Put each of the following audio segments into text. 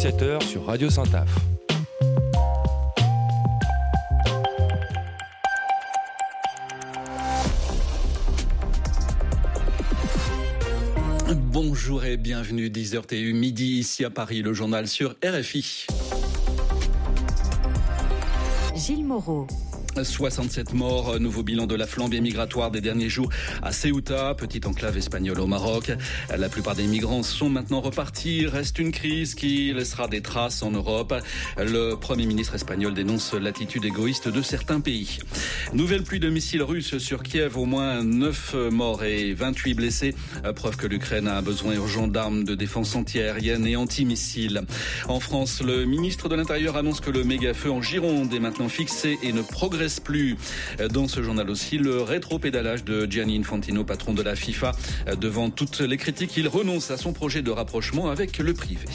17h sur Radio Saint-Af. Bonjour et bienvenue, 10h TU midi ici à Paris, le journal sur RFI. Gilles Moreau. 67 morts, nouveau bilan de la flambée migratoire des derniers jours à Ceuta, petite enclave espagnole au Maroc. La plupart des migrants sont maintenant repartis. Reste une crise qui laissera des traces en Europe. Le Premier ministre espagnol dénonce l'attitude égoïste de certains pays. Nouvelle pluie de missiles russes sur Kiev, au moins 9 morts et 28 blessés. Preuve que l'Ukraine a un besoin urgent d'armes de défense anti-aérienne et anti-missiles. En France, le ministre de l'Intérieur annonce que le méga-feu en Gironde est maintenant fixé et ne progresse plus. Dans ce journal aussi, le rétropédalage de Gianni Infantino, patron de la FIFA. Devant toutes les critiques, il renonce à son projet de rapprochement avec le privé.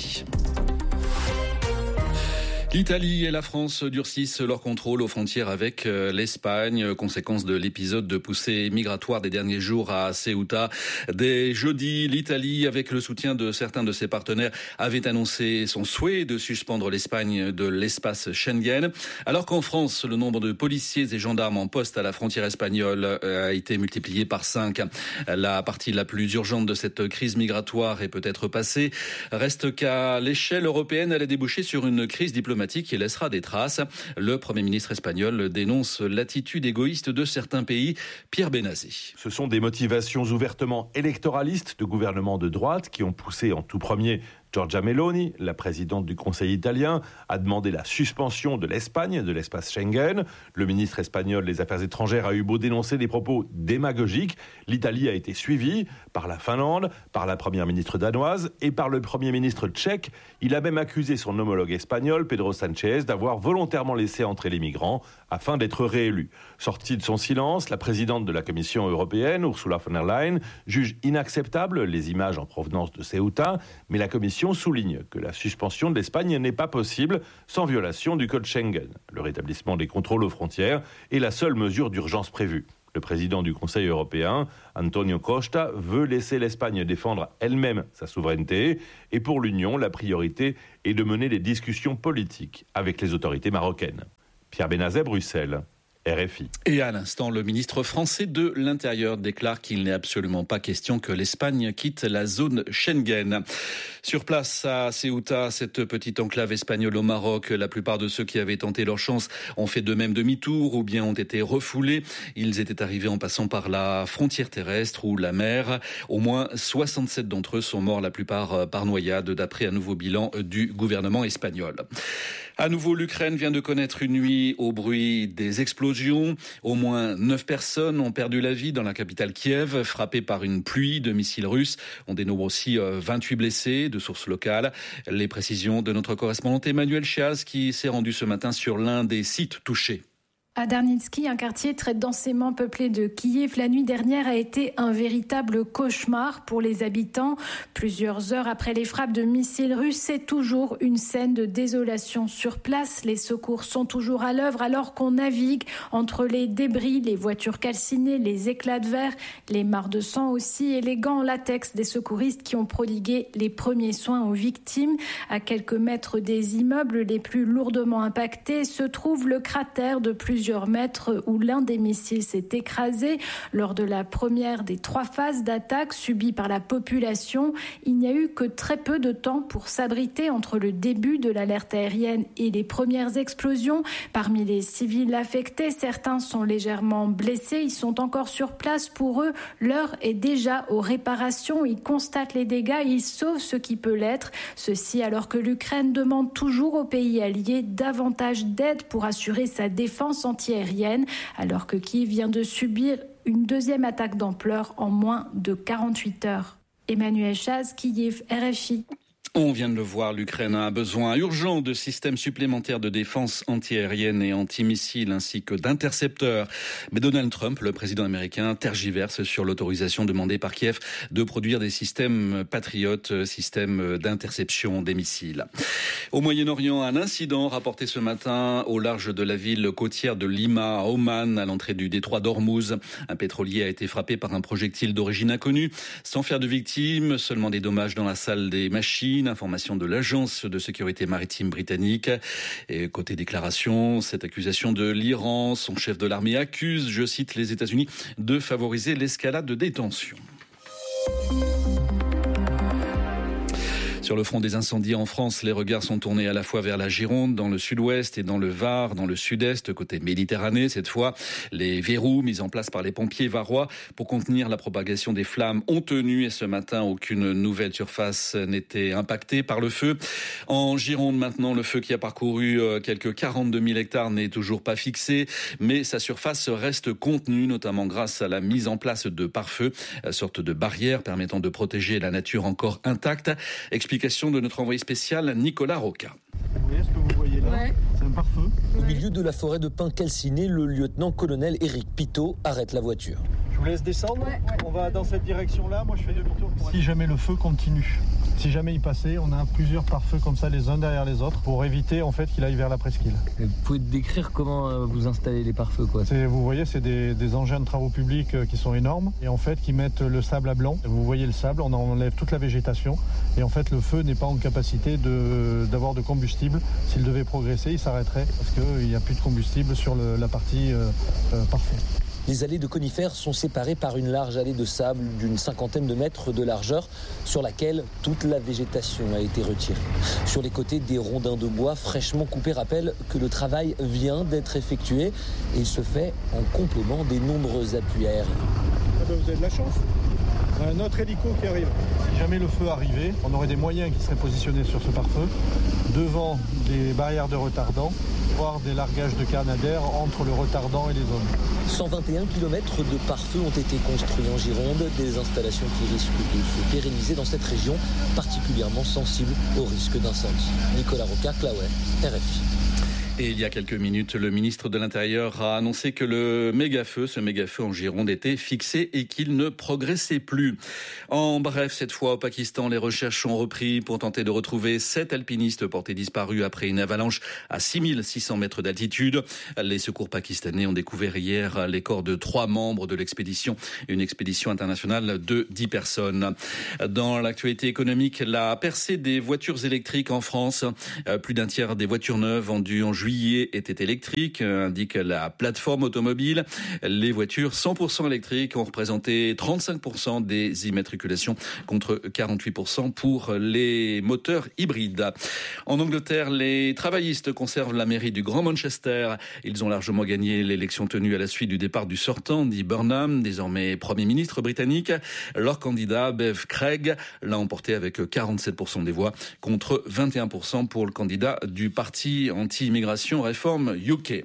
L'Italie et la France durcissent leur contrôle aux frontières avec l'Espagne, conséquence de l'épisode de poussée migratoire des derniers jours à Ceuta. Dès jeudi, l'Italie, avec le soutien de certains de ses partenaires, avait annoncé son souhait de suspendre l'Espagne de l'espace Schengen. Alors qu'en France, le nombre de policiers et gendarmes en poste à la frontière espagnole a été multiplié par 5. La partie la plus urgente de cette crise migratoire est peut-être passée. Reste qu'à l'échelle européenne, elle a débouché sur une crise diplomatique qui laissera des traces. Le Premier ministre espagnol dénonce l'attitude égoïste de certains pays. Pierre Benazé. Ce sont des motivations ouvertement électoralistes de gouvernements de droite qui ont poussé en tout premier Giorgia Meloni, la présidente du Conseil italien, a demandé la suspension de l'Espagne, de l'espace Schengen. Le ministre espagnol des Affaires étrangères a eu beau dénoncer des propos démagogiques. L'Italie a été suivie par la Finlande, par la première ministre danoise et par le premier ministre tchèque. Il a même accusé son homologue espagnol, Pedro Sánchez, d'avoir volontairement laissé entrer les migrants afin d'être réélu. Sortie de son silence, la présidente de la Commission européenne, Ursula von der Leyen, juge inacceptable les images en provenance de Ceuta, mais la Commission souligne que la suspension de l'Espagne n'est pas possible sans violation du code Schengen. Le rétablissement des contrôles aux frontières est la seule mesure d'urgence prévue. Le président du Conseil européen, Antonio Costa, veut laisser l'Espagne défendre elle-même sa souveraineté. Et pour l'Union, la priorité est de mener des discussions politiques avec les autorités marocaines. Pierre Benazet, Bruxelles. RFI. Et à l'instant, le ministre français de l'Intérieur déclare qu'il n'est absolument pas question que l'Espagne quitte la zone Schengen. Sur place à Ceuta, cette petite enclave espagnole au Maroc, la plupart de ceux qui avaient tenté leur chance ont fait de même demi-tour ou bien ont été refoulés. Ils étaient arrivés en passant par la frontière terrestre ou la mer. Au moins 67 d'entre eux sont morts, la plupart par noyade, d'après un nouveau bilan du gouvernement espagnol. À nouveau, l'Ukraine vient de connaître une nuit au bruit des explosions. Au moins 9 personnes ont perdu la vie dans la capitale Kiev, frappées par une pluie de missiles russes. On dénombre aussi 28 blessés de sources locales. Les précisions de notre correspondante Emmanuel Chiaz qui s'est rendue ce matin sur l'un des sites touchés. À Darnitsky, un quartier très densément peuplé de Kiev, la nuit dernière a été un véritable cauchemar pour les habitants. Plusieurs heures après les frappes de missiles russes, c'est toujours une scène de désolation sur place. Les secours sont toujours à l'œuvre alors qu'on navigue entre les débris, les voitures calcinées, les éclats de verre, les mares de sang aussi et les gants en latex des secouristes qui ont prodigué les premiers soins aux victimes. À quelques mètres des immeubles les plus lourdement impactés se trouve le cratère de plusieurs mètres où l'un des missiles s'est écrasé. Lors de la première des 3 phases d'attaque subies par la population, il n'y a eu que très peu de temps pour s'abriter entre le début de l'alerte aérienne et les premières explosions. Parmi les civils affectés, certains sont légèrement blessés. Ils sont encore sur place. Pour eux, l'heure est déjà aux réparations. Ils constatent les dégâts, ils sauvent ce qui peut l'être. Ceci alors que l'Ukraine demande toujours aux pays alliés davantage d'aide pour assurer sa défense anti-aérienne, alors que Kiev vient de subir une deuxième attaque d'ampleur en moins de 48 heures. Emmanuel Chaz, Kiev, RFI. On vient de le voir, l'Ukraine a un besoin urgent de systèmes supplémentaires de défense anti-aérienne et anti-missiles ainsi que d'intercepteurs. Mais Donald Trump, le président américain, tergiverse sur l'autorisation demandée par Kiev de produire des systèmes patriotes, systèmes d'interception des missiles. Au Moyen-Orient, un incident rapporté ce matin au large de la ville côtière de Lima, à Oman, à l'entrée du détroit d'Ormuz. Un pétrolier a été frappé par un projectile d'origine inconnue, sans faire de victimes, seulement des dommages dans la salle des machines. États-Unis, une information de l'agence de sécurité maritime britannique. Et côté déclaration, cette accusation de l'Iran, son chef de l'armée accuse, je cite, les États-Unis de favoriser l'escalade de détention. Sur le front des incendies en France, les regards sont tournés à la fois vers la Gironde, dans le sud-ouest, et dans le Var, dans le sud-est, côté Méditerranée. Cette fois, les verrous mis en place par les pompiers varois pour contenir la propagation des flammes ont tenu. Et ce matin, aucune nouvelle surface n'était impactée par le feu. En Gironde, maintenant, le feu qui a parcouru quelques 42 000 hectares n'est toujours pas fixé, mais sa surface reste contenue, notamment grâce à la mise en place de pare-feu, sorte de barrière permettant de protéger la nature encore intacte. Explication de notre envoyé spécial Nicolas Roca. Vous voyez ce que vous voyez là ? Ouais. C'est un pare-feu. Au milieu de la forêt de pins calcinés, le lieutenant-colonel Éric Pitot arrête la voiture. Je vous laisse descendre. Ouais. On va dans cette direction-là. Moi, je fais demi-tour. Si jamais le feu continue, si jamais il passait, on a plusieurs pare-feux comme ça, les uns derrière les autres, pour éviter en fait qu'il aille vers la presqu'île. Vous pouvez décrire comment vous installez les pare-feux, quoi ? Vous voyez, c'est des engins de travaux publics qui sont énormes et en fait qui mettent le sable à blanc. Vous voyez le sable, on enlève toute la végétation et en fait le feu n'est pas en capacité d'avoir de combustible. S'il devait progresser, il s'arrêterait parce qu'il n'y a plus de combustible sur la partie pare-feu. Les allées de conifères sont séparées par une large allée de sable d'une 50aine de mètres de largeur sur laquelle toute la végétation a été retirée. Sur les côtés, des rondins de bois fraîchement coupés rappellent que le travail vient d'être effectué et il se fait en complément des nombreux appuis aériens. Vous avez de la chance. On a un autre hélico qui arrive. Si jamais le feu arrivait, on aurait des moyens qui seraient positionnés sur ce pare-feu devant des barrières de retardant, voire des largages de canadair entre le retardant et les zones. 121 km de pare-feu ont été construits en Gironde, des installations qui risquent de se pérenniser dans cette région particulièrement sensible au risque d'incendie. Nicolas Roca, Claouet, RFI. Et il y a quelques minutes, le ministre de l'Intérieur a annoncé que ce méga-feu en Gironde était fixé et qu'il ne progressait plus. En bref, cette fois au Pakistan, les recherches ont repris pour tenter de retrouver 7 alpinistes portés disparus après une avalanche à 6600 mètres d'altitude. Les secours pakistanais ont découvert hier les corps de 3 membres de l'expédition, une expédition internationale de 10 personnes. Dans l'actualité économique, la percée des voitures électriques en France, plus d'un tiers des voitures neuves vendues en juillet était électrique, indique la plateforme automobile. Les voitures 100% électriques ont représenté 35% des immatriculations contre 48% pour les moteurs hybrides. En Angleterre, les travaillistes conservent la mairie du Grand Manchester. Ils ont largement gagné l'élection tenue à la suite du départ du sortant, Andy Burnham, désormais Premier ministre britannique. Leur candidat, Bev Craig, l'a emporté avec 47% des voix contre 21% pour le candidat du parti anti-immigration Réforme UK.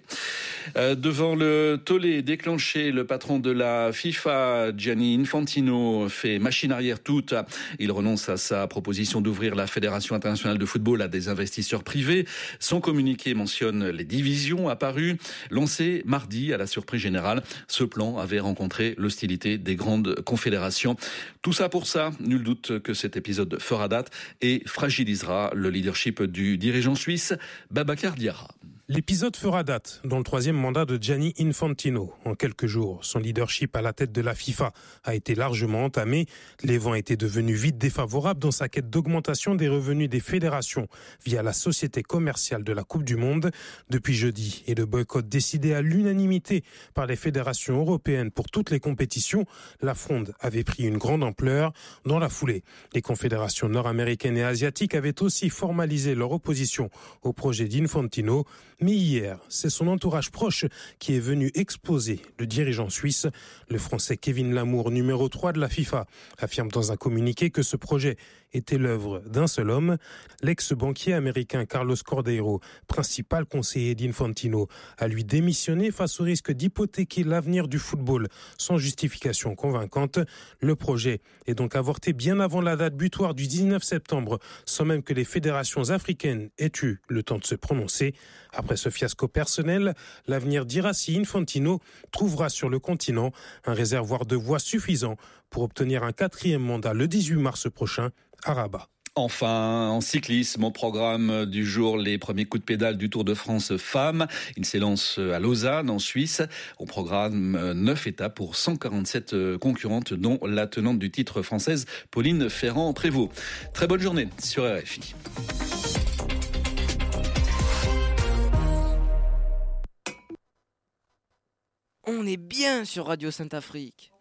Devant le tollé déclenché, le patron de la FIFA, Gianni Infantino, fait machine arrière toute. Il renonce à sa proposition d'ouvrir la Fédération internationale de football à des investisseurs privés. Son communiqué mentionne les divisions apparues. Lancé mardi à la surprise générale, ce plan avait rencontré l'hostilité des grandes confédérations. Tout ça pour ça, nul doute que cet épisode fera date et fragilisera le leadership du dirigeant suisse, Babacar Diarra. L'épisode fera date dans le 3e mandat de Gianni Infantino. En quelques jours, son leadership à la tête de la FIFA a été largement entamé. Les vents étaient devenus vite défavorables dans sa quête d'augmentation des revenus des fédérations via la société commerciale de la Coupe du Monde. Depuis jeudi et le boycott décidé à l'unanimité par les fédérations européennes pour toutes les compétitions, la fronde avait pris une grande ampleur. Dans la foulée, les confédérations nord-américaines et asiatiques avaient aussi formalisé leur opposition au projet d'Infantino. Mais hier, c'est son entourage proche qui est venu exposer le dirigeant suisse. Le Français Kevin Lamour, numéro 3 de la FIFA, affirme dans un communiqué que ce projet était l'œuvre d'un seul homme. L'ex-banquier américain Carlos Cordeiro, principal conseiller d'Infantino, a lui démissionné face au risque d'hypothéquer l'avenir du football sans justification convaincante. Le projet est donc avorté bien avant la date butoir du 19 septembre, sans même que les fédérations africaines aient eu le temps de se prononcer. Après ce fiasco personnel, l'avenir dira si Infantino trouvera sur le continent un réservoir de voix suffisant pour obtenir un 4e mandat le 18 mars prochain à Rabat. Enfin, en cyclisme, au programme du jour, les premiers coups de pédale du Tour de France femmes. Ils s'élancent à Lausanne, en Suisse. Au programme, 9 étapes pour 147 concurrentes, dont la tenante du titre française, Pauline Ferrand-Prévot. Très bonne journée sur RFI. On est bien sur Radio Sainte-Afrique.